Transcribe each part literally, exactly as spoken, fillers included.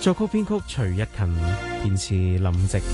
作曲編曲徐日勤，填詞林夕。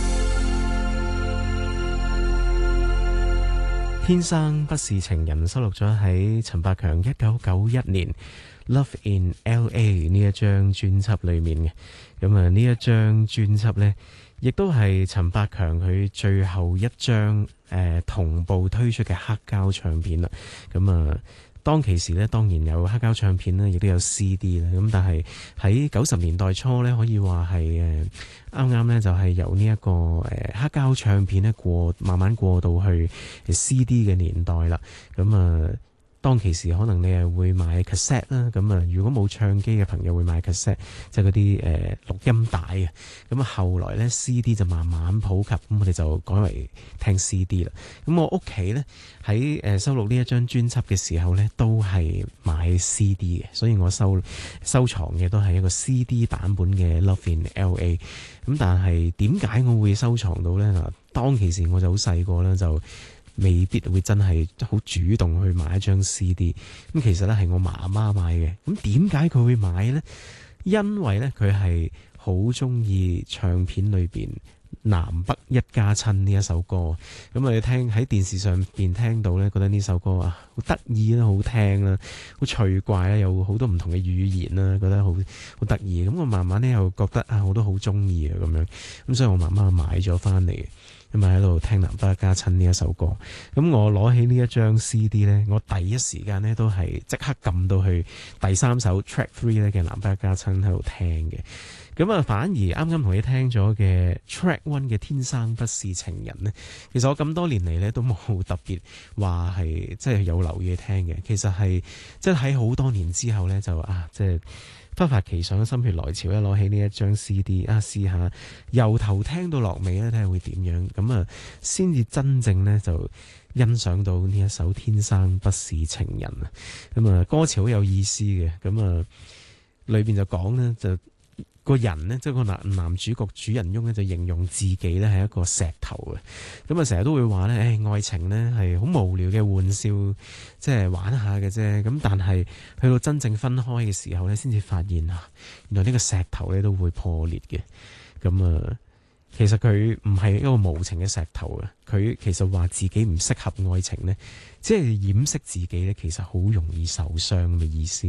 天生不是情人收錄咗喺陳百強一九九一年 Love in L A 呢一張專輯裏面嘅。咁啊呢一張專輯呢，亦都係陳百強佢最後一張誒、呃、同步推出嘅黑膠唱片啦。咁啊當其時咧，當然有黑膠唱片啦，亦都有 C D 啦。咁但係喺九十年代初咧，可以話係誒啱啱咧，就係由呢一個誒黑膠唱片咧過慢慢過到去 C D 嘅年代啦。咁啊，當其時可能你係會買 cassette 啦。咁啊，如果冇唱機嘅朋友會買 cassette，即係嗰啲誒錄音帶啊。咁啊，後來咧 C D 就慢慢普及，咁我哋就改為聽 C D 啦。咁我屋企咧喺誒收錄呢一張專輯嘅時候咧，都係買 C D 嘅，所以我收收藏嘅都係一個 C D 版本嘅 Love in L A。咁但係點解我會收藏到咧？嗱，當其時我就好細個啦，就未必會真係好主動去買一張 C D。咁其實咧係我媽媽買嘅。咁點解佢會買呢？因為咧佢係好中意唱片裏邊南北一家親呢一首歌。咁啊，你聽喺電視上邊聽到咧，覺得呢首歌啊好得意啦，好聽啦，好趣怪啦，有好多唔同嘅語言啦，覺得好好得意。咁我慢慢咧又覺得啊，我都好中意啊咁樣。咁所以我媽媽買咗翻嚟。咁啊喺度聽南北一家親呢一首歌，咁我攞起呢一張 C D 呢，我第一時間呢都係即刻撳到去第三首 Track Three 咧嘅南北一家親喺度聽嘅。咁啊，反而啱啱同你聽咗嘅 Track One 嘅天生不是情人呢，其實我咁多年嚟呢都冇特別話係即係有留意聽嘅。其實係即係喺好多年之後呢，就啊即係忽發奇想，心血來潮，一攞起呢一張 C D 啊，試下由頭聽到落尾咧，睇下會點樣。咁啊，先至真正咧就欣賞到呢一首《天生不是情人》啊。咁啊，歌詞好有意思嘅。咁啊，裏邊就講咧就。個人呢，即係個男男主角主人翁咧，就形容自己咧係一個石頭嘅。咁啊，成日都會話咧，誒，愛情咧係好無聊嘅玩笑，即係玩下嘅啫。咁但係去到真正分開嘅時候咧，先至發現啊，原來呢個石頭咧都會破裂嘅。咁啊，其實佢唔係一個無情嘅石頭啊，佢其實話自己唔適合愛情咧，即係掩飾自己咧，其實好容易受傷嘅意思。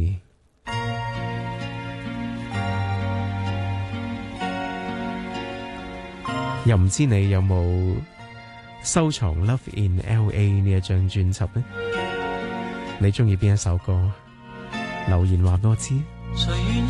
又唔知你有冇收藏 Love in L A 呢一張專輯呢？你中意邊一首歌？留言話俾我知。